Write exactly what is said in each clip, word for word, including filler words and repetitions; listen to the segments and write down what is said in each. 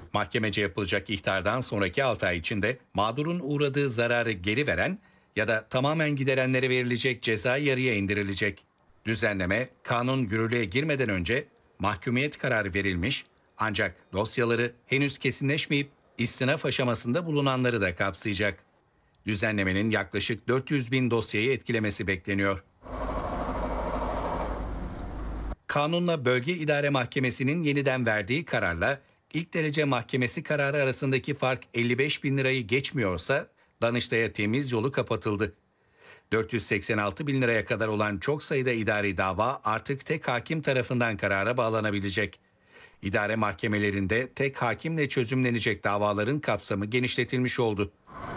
Mahkemece yapılacak ihtardan sonraki altı ay içinde mağdurun uğradığı zararı geri veren ya da tamamen giderenlere verilecek ceza yarıya indirilecek. Düzenleme kanun yürürlüğe girmeden önce mahkumiyet kararı verilmiş ancak dosyaları henüz kesinleşmeyip istinaf aşamasında bulunanları da kapsayacak. Düzenlemenin yaklaşık dört yüz bin dosyayı etkilemesi bekleniyor. Kanunla Bölge İdare Mahkemesi'nin yeniden verdiği kararla ilk derece mahkemesi kararı arasındaki fark elli beş bin lirayı geçmiyorsa Danıştay'a temiz yolu kapatıldı. dört yüz seksen altı bin liraya kadar olan çok sayıda idari dava artık tek hakim tarafından karara bağlanabilecek. İdare mahkemelerinde tek hakimle çözümlenecek davaların kapsamı genişletilmiş oldu.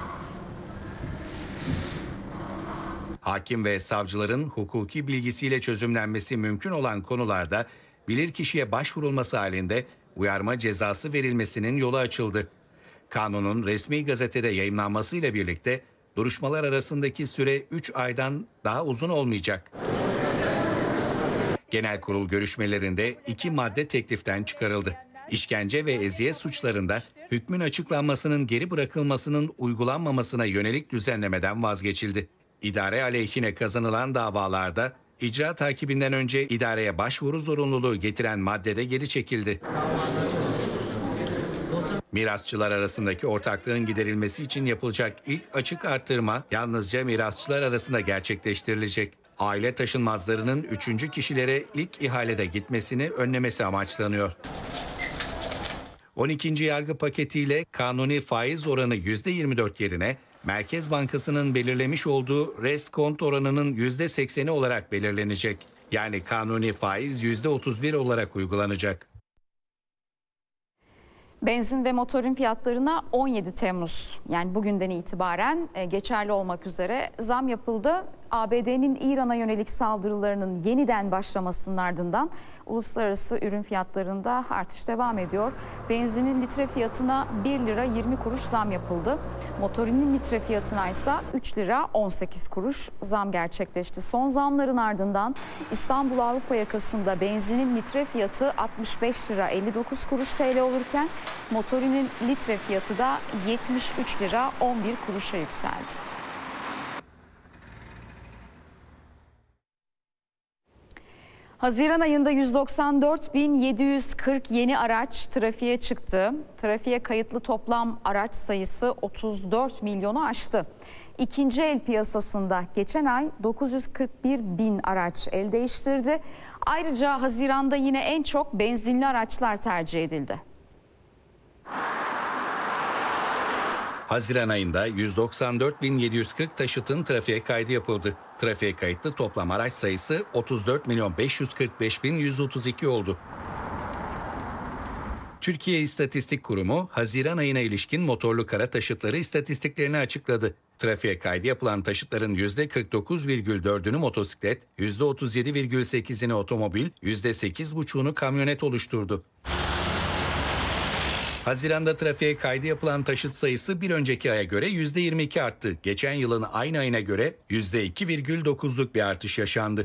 Hakim ve savcıların hukuki bilgisiyle çözümlenmesi mümkün olan konularda bilirkişiye başvurulması halinde uyarma cezası verilmesinin yolu açıldı. Kanunun resmi gazetede yayımlanmasıyla birlikte duruşmalar arasındaki süre üç aydan daha uzun olmayacak. Genel kurul görüşmelerinde iki madde tekliften çıkarıldı. İşkence ve eziyet suçlarında hükmün açıklanmasının geri bırakılmasının uygulanmamasına yönelik düzenlemeden vazgeçildi. İdare aleyhine kazanılan davalarda icra takibinden önce idareye başvuru zorunluluğu getiren maddede geri çekildi. Mirasçılar arasındaki ortaklığın giderilmesi için yapılacak ilk açık artırma yalnızca mirasçılar arasında gerçekleştirilecek. Aile taşınmazlarının üçüncü kişilere ilk ihalede gitmesini önlemesi amaçlanıyor. on ikinci yargı paketiyle kanuni faiz oranı yüzde yirmi dört yerine Merkez Bankası'nın belirlemiş olduğu reskont oranının yüzde sekseni olarak belirlenecek. Yani kanuni faiz yüzde otuz bir olarak uygulanacak. Benzin ve motorin fiyatlarına on yedi Temmuz yani bugünden itibaren geçerli olmak üzere zam yapıldı. A B D'nin İran'a yönelik saldırılarının yeniden başlamasının ardından uluslararası ürün fiyatlarında artış devam ediyor. Benzinin litre fiyatına bir lira yirmi kuruş zam yapıldı. Motorinin litre fiyatına ise üç lira on sekiz kuruş zam gerçekleşti. Son zamların ardından İstanbul Avrupa yakasında benzinin litre fiyatı altmış beş lira elli dokuz kuruş T L olurken motorinin litre fiyatı da yetmiş üç lira on bir kuruşa yükseldi. Haziran ayında yüz doksan dört bin yedi yüz kırk yeni araç trafiğe çıktı. Trafiğe kayıtlı toplam araç sayısı otuz dört milyonu aştı. İkinci el piyasasında geçen ay dokuz yüz kırk bir bin araç el değiştirdi. Ayrıca Haziran'da yine en çok benzinli araçlar tercih edildi. Haziran ayında yüz doksan dört bin yedi yüz kırk taşıtın trafiğe kaydı yapıldı. Trafiğe kayıtlı toplam araç sayısı otuz dört milyon beş yüz kırk beş bin yüz otuz iki oldu. Türkiye İstatistik Kurumu, Haziran ayına ilişkin motorlu kara taşıtları istatistiklerini açıkladı. Trafiğe kaydı yapılan taşıtların yüzde kırk dokuz virgül dördünü motosiklet, yüzde otuz yedi virgül sekizini otomobil, yüzde sekiz virgül beşini kamyonet oluşturdu. Haziran'da trafiğe kaydı yapılan taşıt sayısı bir önceki aya göre yüzde yirmi iki arttı. Geçen yılın aynı ayına göre yüzde iki virgül dokuzluk bir artış yaşandı.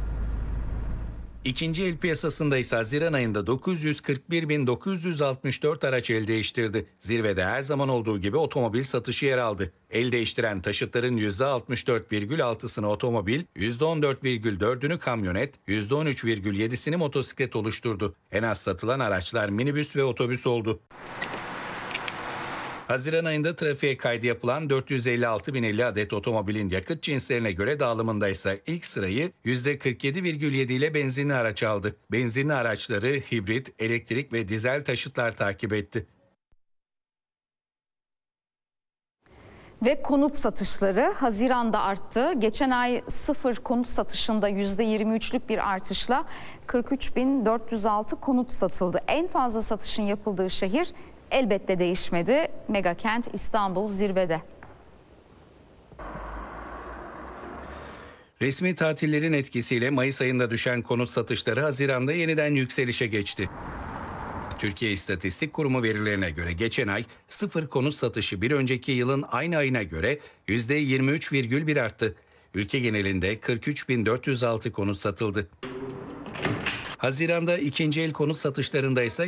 İkinci el piyasasında ise Haziran ayında dokuz yüz kırk bir bin dokuz yüz altmış dört araç el değiştirdi. Zirvede her zaman olduğu gibi otomobil satışı yer aldı. El değiştiren taşıtların yüzde altmış dört virgül altısını otomobil, yüzde on dört virgül dördünü kamyonet, yüzde on üç virgül yedisini motosiklet oluşturdu. En az satılan araçlar minibüs ve otobüs oldu. Haziran ayında trafiğe kaydı yapılan dört yüz elli altı bin elli adet otomobilin yakıt cinslerine göre dağılımında ise ilk sırayı yüzde kırk yedi virgül yedi ile benzinli araç aldı. Benzinli araçları hibrit, elektrik ve dizel taşıtlar takip etti. Ve konut satışları Haziran'da arttı. Geçen ay sıfır konut satışında yüzde yirmi üçlük bir artışla kırk üç bin dört yüz altı konut satıldı. En fazla satışın yapıldığı şehir elbette değişmedi. Megakent İstanbul zirvede. Resmi tatillerin etkisiyle Mayıs ayında düşen konut satışları Haziran'da yeniden yükselişe geçti. Türkiye İstatistik Kurumu verilerine göre geçen ay sıfır konut satışı bir önceki yılın aynı ayına göre yüzde yirmi üç virgül bir arttı. Ülke genelinde kırk üç bin dört yüz altı konut satıldı. Haziran'da ikinci el konut satışlarında ise